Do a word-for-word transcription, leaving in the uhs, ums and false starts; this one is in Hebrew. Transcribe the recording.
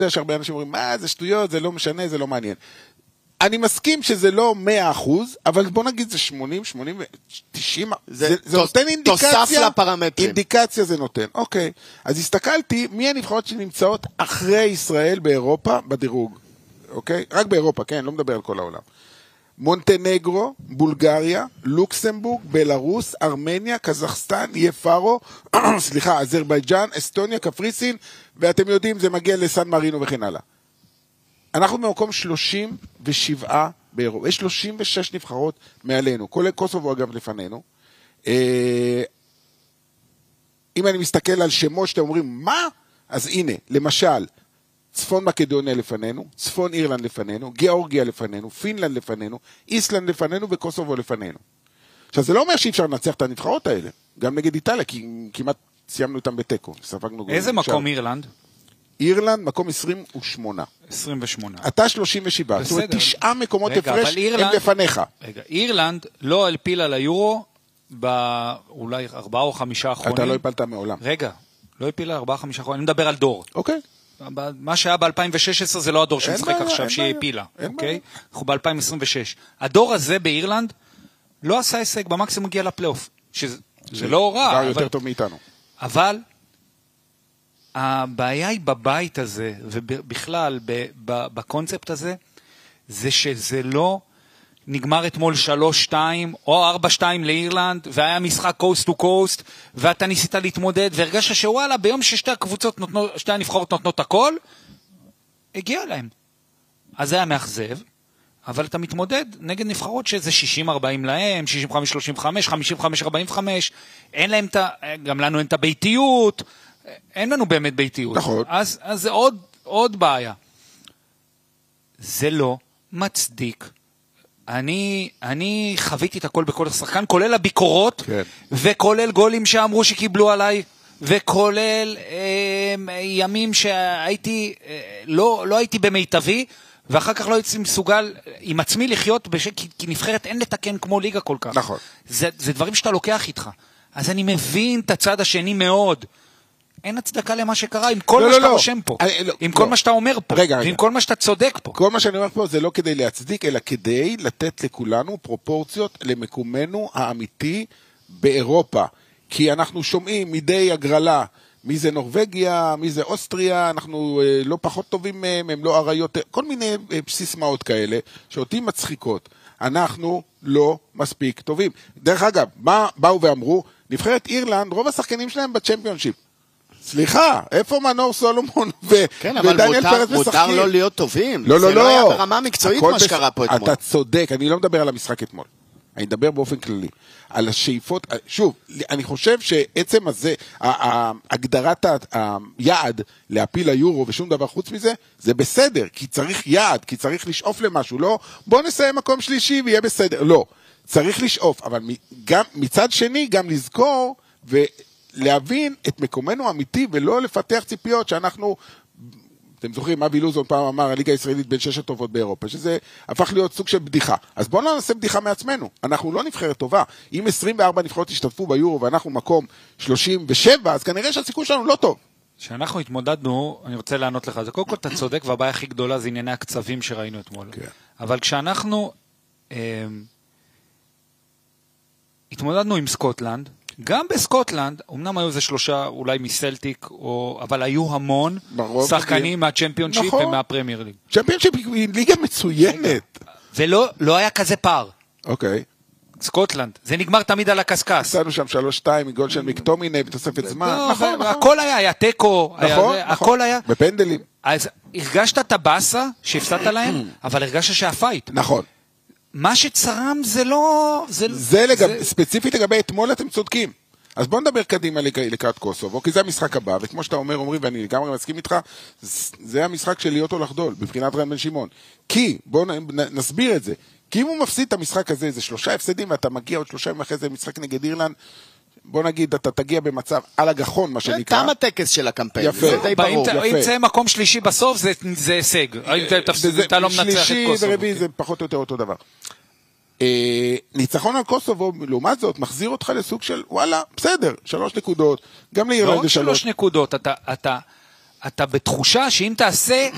יש הרבה אנשים אומרים, מה, זה שטויות, זה לא משנה, זה לא מעניין. אני מסכים שזה לא מאה אחוז, אבל בוא נגיד זה שמונים, שמונים, תשעים, זה, זה, זה נותן אינדיקציה. תוסף לפרמטרים. אינדיקציה זה נותן, אוקיי. אז הסתכלתי, מי הנבחרות שנמצאות אחרי ישראל באירופה בדירוג, אוקיי? רק באירופה, כן, לא מדבר על כל העולם. מונטנגרו, בולגריה, לוקסמבורג, בלרוס, ארמניה, קזחסטן, יפרו, סליחה, אזרבייג'אן, אסטוניה, קפריסין, ואתם יודעים, זה מגיע לסן מרינו וכן הלאה. אנחנו במקום שלושים ושבע באירופה, יש שלושים ושש נבחרות מעלינו, כולל קוסובו אגב לפנינו. אם אני מסתכל על שמות שאתם אומרים, מה? אז הנה, למשל, צפון מקדוניה לפנינו, צפון אירלנד לפנינו, גיאורגיה לפנינו, פינלנד לפנינו, איסלנד לפנינו וקוסובו לפנינו. עכשיו, זה לא אומר שאי אפשר לנצח את הנבחרות האלה, גם נגד איטליה, כי כמעט סיימנו איתם בטקו. איזה מקום אירלנד? אירלנד, מקום עשרים ושמונה. עשרים ושמונה. אתה שלושים ושבע. זאת אומרת, תשעה מקומות הפרש הם לפניך. רגע, אירלנד לא הפילה ליורו באולי ארבעה או חמישה האחרונים. אתה לא הפלת מעולם. רגע, לא הפילה ארבעה או חמישה האחרונים. אני מדבר על דור. אוקיי. מה שהיה ב-אלפיים ושש עשרה זה לא הדור שמשחק עכשיו, שהיא הפילה. אוקיי? אנחנו ב-אלפיים עשרים ושש. הדור הזה באירלנד לא עשה הישג, במקסימום הגיע לפלייאוף. שזה לא רע. כבר יותר טוב מאיתנו. אבל הבעיה היא בבית הזה, ובכלל בקונספט הזה, זה שזה לא נגמר אתמול שלוש שתיים או ארבע שתיים לאירלנד, והיה משחק קוסט טו קוסט, ואתה ניסית להתמודד, והרגשת שוואלה, ביום ששתי הקבוצות נותנות, שתי הנבחרות נותנות הכל, הגיע להם. אז זה היה מאכזב, אבל אתה מתמודד נגד נבחרות שזה שישים ארבעים להם, שישים וחמש שלושים וחמש, חמישים וחמש ארבעים וחמש, אין להם את, גם לנו אין את הביתיות, אין לנו באמת ביתיות. נכון. אז, אז זה עוד, עוד בעיה. זה לא מצדיק. אני, אני חוויתי את הכל בכל השחקן, כולל הביקורות, כן. וכולל גולים שאמרו שקיבלו עליי, וכולל אה, ימים שהייתי, אה, לא, לא הייתי במיטבי, ואחר כך לא הייתי מסוגל עם עצמי לחיות, בש... כי, כי נבחרת אין לתקן כמו ליגה כל כך. נכון. זה, זה דברים שאתה לוקח איתך. אז אני מבין את הצד השני מאוד. אין הצדקה למה שקרה, עם כל לא, מה לא, שאתה לא. רושם פה, אני, לא, עם לא. כל מה שאתה אומר פה, רגע, ועם רגע. כל מה שאתה צודק פה. כל מה שאני אומר פה זה לא כדי להצדיק, אלא כדי לתת לכולנו פרופורציות למקומנו האמיתי באירופה. כי אנחנו שומעים מדי הגרלה, מי זה נורווגיה, מי זה אוסטריה, אנחנו אה, לא פחות טובים מהם, הם לא עריות, כל מיני אה, סיסמאות כאלה, שאותי מצחיקות. אנחנו לא מספיק טובים. דרך אגב, מה באו ואמרו? נבחרת אירלנד, רוב השחקנים שלהם בצ'מפיונשיפ. סליחה, איפה מנור סולומון ודניאל פרץ משחקים? כן, אבל מותר לא להיות טובים. לא, לא, לא. זה לא היה ברמה מקצועית מה שקרה פה אתמול. אתה צודק, אני לא מדבר על המשחק אתמול. אני מדבר באופן כללי. על השאיפות, שוב, אני חושב שעצם הזה, הגדרת היעד להפיל היורו ושום דבר חוץ מזה, זה בסדר, כי צריך יעד, כי צריך לשאוף למשהו. לא, בוא נסיים מקום שלישי ויהיה בסדר. לא, צריך לשאוף, אבל גם, מצד שני גם לזכור ולהבין את מקומנו האמיתי ולא לפתח ציפיות שאנחנו, אתם זוכרים, אבי לוזון פעם אמר, הליגה הישראלית בין שש הטובות באירופה, שזה הפך להיות סוג של בדיחה. אז בואו לא נעשה בדיחה מעצמנו. אנחנו לא נבחרת טובה. אם עשרים וארבע נבחרות השתתפו ביורו ואנחנו מקום שלושים ושבע, אז כנראה שהסיכוי שלנו לא טוב. כשאנחנו התמודדנו, אני רוצה לענות לך, זה קודם כל אתה צודק, והבעיה הכי גדולה זה ענייני הקצבים שראינו אתמול. כן. אבל כשאנחנו אה, התמודדנו עם סקוטלנד, גם בסקוטלנד, אמנם היו זה שלושה אולי מסלטיק, או, אבל היו המון שחקנים מהצ'מפיונשיפ נכון. ומהפרמייר ליג. צ'מפיונשיפ היא ליגה מצוינת. ולא לא היה כזה פער. אוקיי. סקוטלנד, זה נגמר תמיד על הקסקס. עשינו שם שלוש שתיים מגול של מקטומיני בתוספת זמן. לא, נכון, נכון. הכל היה, היה טקו, נכון, היה, נכון. הכל היה. בפנדלים. אז הרגשת את הבאסה שהפסדת להם, אבל הרגשת שהפייט. נכון. מה שצרם זה לא... זה, זה, לגב, זה... ספציפית לגבי אתמול אתם צודקים. אז בואו נדבר קדימה לקראת קוסובו, כי זה המשחק הבא, וכמו שאתה אומר, אומרים, ואני לגמרי מסכים איתך, זה המשחק של להיות או לחדול, בבחינת רן בן שמעון. כי, בואו נסביר את זה, כי אם הוא מפסיד את המשחק הזה, זה שלושה הפסדים, ואתה מגיע עוד שלושה ימים אחרי זה משחק נגד אירלנד, בוא נגיד, אתה תגיע במצב על הגחון, מה שנקרא. תם הטקס של הקמפיין, יפה, זה די ברור. אם זה מקום שלישי בסוף, זה הישג. אתה לא מנצח את קוסובו. שלישי ורביעי זה פחות או יותר אותו דבר. ניצחון על קוסובו, לעומת זאת, מחזיר אותך לסוג של, וואלה, בסדר, שלוש נקודות, גם לאירלנד לא שלוש נקודות, אתה בתחושה שאם תעשה